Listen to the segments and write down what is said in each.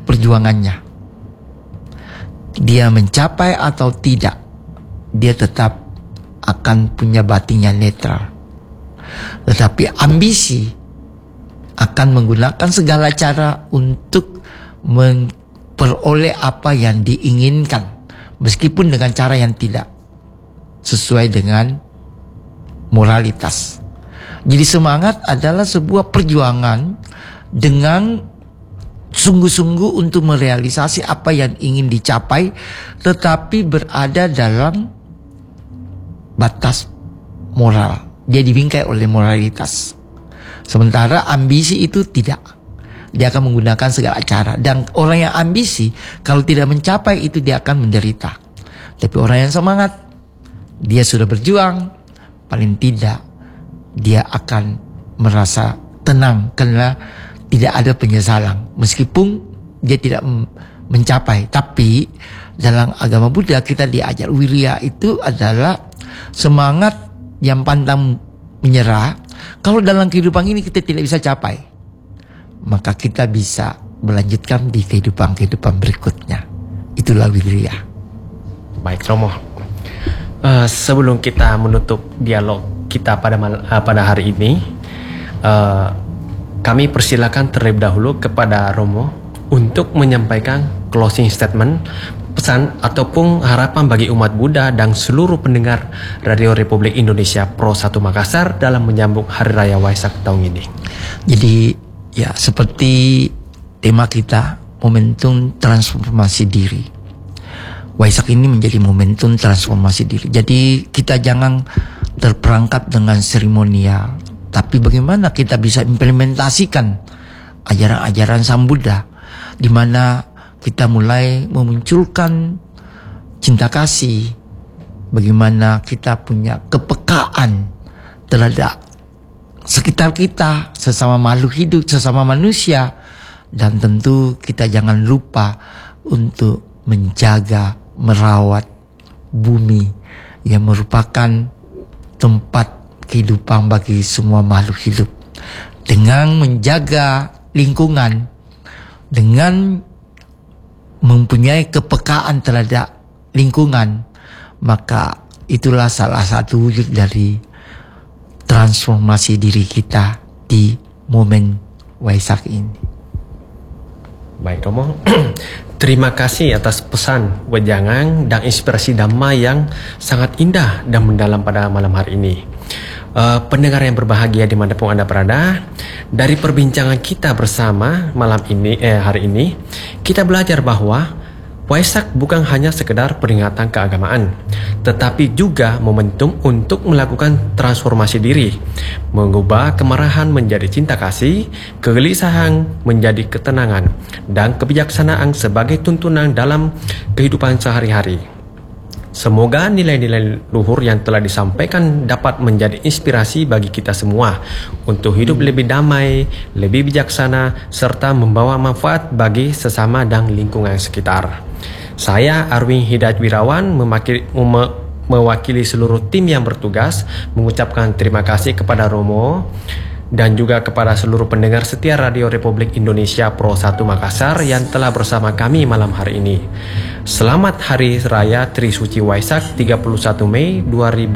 perjuangannya. Dia mencapai atau tidak, dia tetap akan punya batin yang netral. Tetapi ambisi akan menggunakan segala cara untuk memperoleh apa yang diinginkan, meskipun dengan cara yang tidak sesuai dengan moralitas. Jadi semangat adalah sebuah perjuangan dengan sungguh-sungguh untuk merealisasi apa yang ingin dicapai, tetapi berada dalam batas moral. Dia dibingkai oleh moralitas. Sementara ambisi itu tidak. Dia akan menggunakan segala cara. Dan orang yang ambisi, kalau tidak mencapai itu, dia akan menderita. Tapi orang yang semangat, dia sudah berjuang, paling tidak dia akan merasa tenang karena tidak ada penyesalan. Meskipun dia tidak mencapai. Tapi dalam agama Buddha kita diajar wirya itu adalah semangat yang pantang menyerah. Kalau dalam kehidupan ini kita tidak bisa capai, maka kita bisa melanjutkan di kehidupan berikutnya. Itulah wirya. Baik Romo, sebelum kita menutup dialog kita pada hari ini, kami persilakan terlebih dahulu kepada Romo untuk menyampaikan closing statement, pesan ataupun harapan bagi umat Buddha dan seluruh pendengar Radio Republik Indonesia Pro 1 Makassar dalam menyambut Hari Raya Waisak tahun ini. Jadi ya, seperti tema kita, momentum transformasi diri. Waisak ini menjadi momentum transformasi diri. Jadi kita jangan terperangkap dengan seremonial, tapi bagaimana kita bisa implementasikan ajaran-ajaran Sang Buddha, di mana kita mulai memunculkan cinta kasih, bagaimana kita punya kepekaan terhadap sekitar kita, sesama makhluk hidup, sesama manusia. Dan tentu kita jangan lupa untuk menjaga, merawat bumi yang merupakan tempat kehidupan bagi semua makhluk hidup. Dengan menjaga lingkungan, dengan mempunyai kepekaan terhadap lingkungan, maka itulah salah satu wujud dari transformasi diri kita di momen Waisak ini. Baik Romo, terima kasih atas pesan, wejangan, dan inspirasi Dhamma yang sangat indah dan mendalam pada malam hari ini. Pendengar yang berbahagia dimanapun Anda berada, dari perbincangan kita bersama hari ini, kita belajar bahwa Waisak bukan hanya sekedar peringatan keagamaan, tetapi juga momentum untuk melakukan transformasi diri, mengubah kemarahan menjadi cinta kasih, kegelisahan menjadi ketenangan, dan kebijaksanaan sebagai tuntunan dalam kehidupan sehari-hari. Semoga nilai-nilai luhur yang telah disampaikan dapat menjadi inspirasi bagi kita semua untuk hidup lebih damai, lebih bijaksana, serta membawa manfaat bagi sesama dan lingkungan sekitar. Saya Arwin Hidayat Wirawan mewakili seluruh tim yang bertugas mengucapkan terima kasih kepada Romo dan juga kepada seluruh pendengar setia Radio Republik Indonesia Pro 1 Makassar yang telah bersama kami malam hari ini. Selamat Hari Raya Trisuci Waisak 31 Mei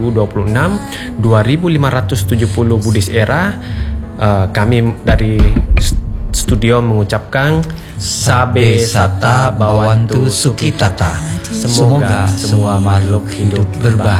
2026 2570 Buddhis Era. Kami dari studio mengucapkan Sabe Sata Bawantu Sukitata. Semoga semua makhluk hidup berbahagia.